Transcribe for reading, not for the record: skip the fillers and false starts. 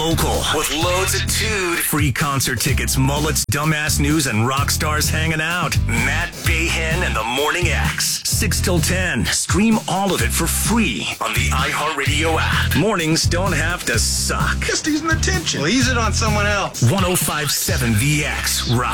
local with loads of tood. Free concert tickets, mullets, dumbass news, and rock stars hanging out. Matt Bayhen and the Morning X. 6 till 10. Stream all of it for free on the iHeartRadio app. Mornings don't have to suck. Just easing the tension. Well, ease it on someone else. 105.7 The X Rock.